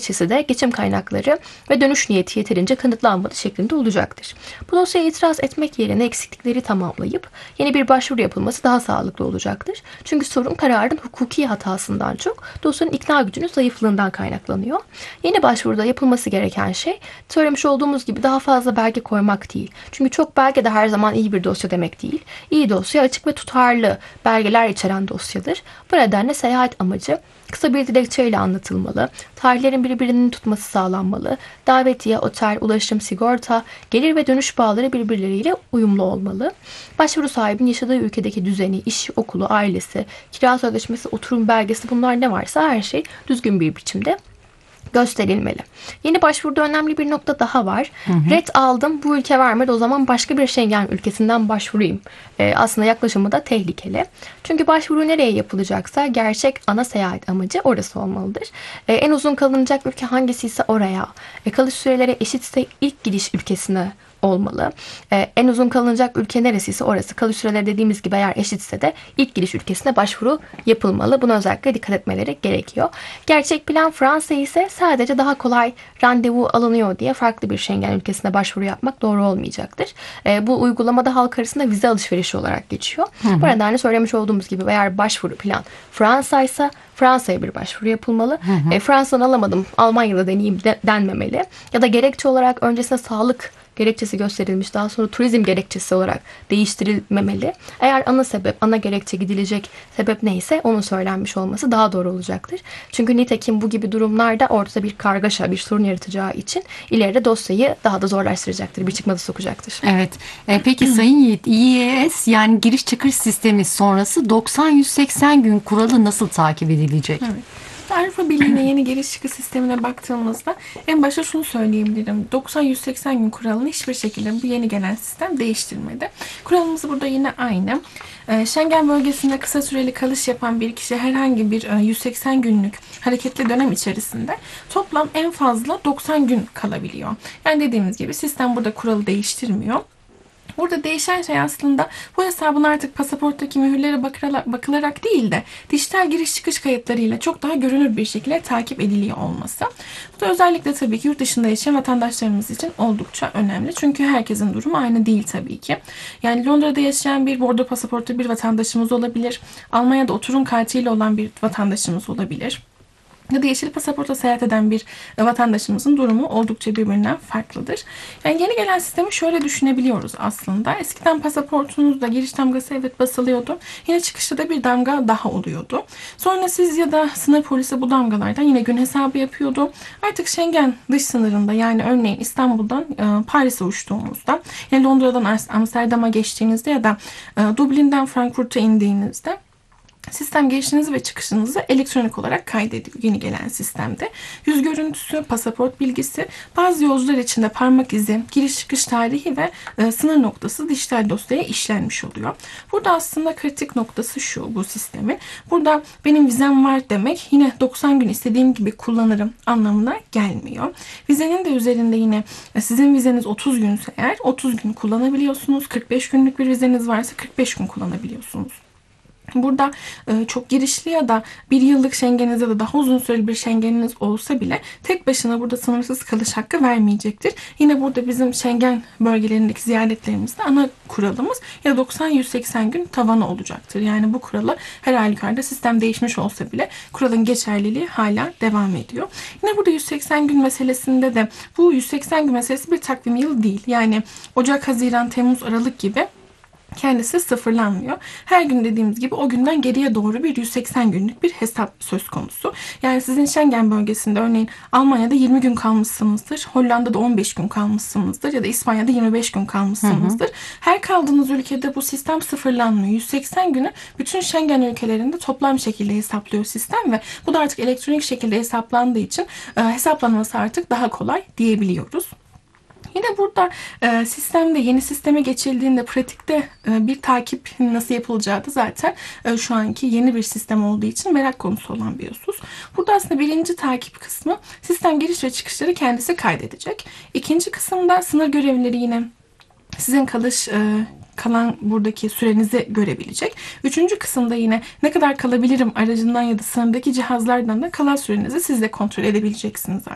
gerekçesi de geçim kaynakları ve dönüş niyeti yeterince kanıtlanmadı şeklinde olacaktır. Bu dosyaya itiraz etmek yerine eksiklikleri tamamlayıp yeni bir başvuru yapılması daha sağlıklı olacaktır. Çünkü sorun kararın hukuki hatasından çok dosyanın ikna gücünün zayıflığından kaynaklanıyor. Yeni başvuruda yapılması gereken şey söylemiş olduğumuz gibi daha fazla belge koymak değil. Çünkü çok belge de her zaman iyi bir dosya demek değil. İyi dosya açık ve tutarlı belgeler içeren dosyadır. Bu nedenle seyahat amacı kısa bir dilekçeyle anlatılmalı, tarihlerin birbirinin tutması sağlanmalı, davetiye, otel, ulaşım, sigorta, gelir ve dönüş bağları birbirleriyle uyumlu olmalı. Başvuru sahibinin yaşadığı ülkedeki düzeni, işi, okulu, ailesi, kira sözleşmesi, oturum belgesi bunlar ne varsa her şey düzgün bir biçimde gösterilmeli. Yeni başvuruda önemli bir nokta daha var. Red aldım, bu ülke vermedi, o zaman başka bir Schengen ülkesinden başvurayım. Aslında yaklaşımı da tehlikeli. Çünkü başvuru nereye yapılacaksa gerçek ana seyahat amacı orası olmalıdır. En uzun kalınacak ülke hangisiyse oraya, kalış süreleri eşitse ilk gidiş ülkesine olmalı. En uzun kalınacak ülke neresiyse orası. Kalış süreleri dediğimiz gibi eğer eşitse de ilk giriş ülkesine başvuru yapılmalı. Buna özellikle dikkat etmeleri gerekiyor. Gerçek plan Fransa ise sadece daha kolay randevu alınıyor diye farklı bir Schengen ülkesine başvuru yapmak doğru olmayacaktır. Bu uygulamada halk arasında vize alışverişi olarak geçiyor. Bu nedenle söylemiş olduğumuz gibi eğer başvuru plan Fransa ise Fransa'ya bir başvuru yapılmalı. Fransa'dan alamadım, Almanya'da deneyeyim denmemeli. Ya da gerekçe olarak öncesinde sağlık gerekçesi gösterilmiş, daha sonra turizm gerekçesi olarak değiştirilmemeli. Eğer ana sebep, ana gerekçe gidilecek sebep neyse onun söylenmiş olması daha doğru olacaktır. Çünkü nitekim bu gibi durumlarda ortada bir kargaşa, bir sorun yaratacağı için ileride dosyayı daha da zorlaştıracaktır, bir çıkmaza sokacaktır. Evet. Peki Sayın Yiğit, İES yani giriş çıkış sistemi sonrası 90-180 gün kuralı nasıl takip edilecek? Evet. Avrupa Birliği'ne yeni giriş çıkış sistemine baktığımızda en başta şunu söyleyebilirim. 90-180 gün kuralını hiçbir şekilde bu yeni gelen sistem değiştirmedi. Kuralımız burada yine aynı. Schengen bölgesinde kısa süreli kalış yapan bir kişi herhangi bir 180 günlük hareketli dönem içerisinde toplam en fazla 90 gün kalabiliyor. Yani dediğimiz gibi sistem burada kuralı değiştirmiyor. Burada değişen şey aslında bu hesabın artık pasaporttaki mühürlere bakılarak değil de dijital giriş çıkış kayıtlarıyla çok daha görünür bir şekilde takip ediliyor olması. Bu da özellikle tabii ki yurt dışında yaşayan vatandaşlarımız için oldukça önemli. Çünkü herkesin durumu aynı değil tabii ki. Yani Londra'da yaşayan bir bordo pasaportlu bir vatandaşımız olabilir. Almanya'da oturum kartıyla olan bir vatandaşımız olabilir. Ya da yeşil pasaporta seyahat eden bir vatandaşımızın durumu oldukça birbirinden farklıdır. Yani yeni gelen sistemi şöyle düşünebiliyoruz aslında. Eskiden pasaportunuzda giriş damgası evet basılıyordu. Yine çıkışta da bir damga daha oluyordu. Sonra siz ya da sınır polisi bu damgalardan yine gün hesabı yapıyordu. Artık Schengen dış sınırında yani örneğin İstanbul'dan Paris'e uçtuğumuzda, yani Londra'dan Amsterdam'a geçtiğinizde ya da Dublin'den Frankfurt'a indiğinizde sistem girişinizi ve çıkışınızı elektronik olarak kaydediyor yeni gelen sistemde. Yüz görüntüsü, pasaport bilgisi, bazı yolcular için de parmak izi, giriş çıkış tarihi ve sınır noktası dijital dosyaya işlenmiş oluyor. Burada aslında kritik noktası şu bu sistemin. Burada benim vizem var demek yine 90 gün istediğim gibi kullanırım anlamına gelmiyor. Vizenin de üzerinde yine sizin vizeniz 30 günse eğer 30 gün kullanabiliyorsunuz. 45 günlük bir vizeniz varsa 45 gün kullanabiliyorsunuz. Burada çok girişli ya da bir yıllık Schengen'iniz ya da daha uzun süreli bir Schengen'iniz olsa bile tek başına burada sınırsız kalış hakkı vermeyecektir. Yine burada bizim Schengen bölgelerindeki ziyaretlerimizde ana kuralımız ya 90-180 gün tavanı olacaktır. Yani bu kuralı her halükarda sistem değişmiş olsa bile kuralın geçerliliği hala devam ediyor. Yine burada 180 gün meselesinde de bu 180 gün meselesi bir takvim yılı değil. Yani Ocak, Haziran, Temmuz, Aralık gibi kendisi sıfırlanmıyor. Her gün dediğimiz gibi o günden geriye doğru bir 180 günlük bir hesap söz konusu. Yani sizin Schengen bölgesinde örneğin Almanya'da 20 gün kalmışsınızdır. Hollanda'da 15 gün kalmışsınızdır. Ya da İspanya'da 25 gün kalmışsınızdır. Her kaldığınız ülkede bu sistem sıfırlanmıyor. 180 günü bütün Schengen ülkelerinde toplam şekilde hesaplıyor sistem ve bu da artık elektronik şekilde hesaplandığı için hesaplanması artık daha kolay diyebiliyoruz. Yine burada sistemde yeni sisteme geçildiğinde pratikte bir takip nasıl yapılacağı da zaten şu anki yeni bir sistem olduğu için merak konusu olan bir husus. Burada aslında birinci takip kısmı sistem giriş ve çıkışları kendisi kaydedecek. İkinci kısımda sınır görevlileri yine sizin kalan buradaki sürenizi görebilecek. Üçüncü kısımda yine ne kadar kalabilirim aracından ya da sınırdaki cihazlardan da kalan sürenizi siz de kontrol edebileceksiniz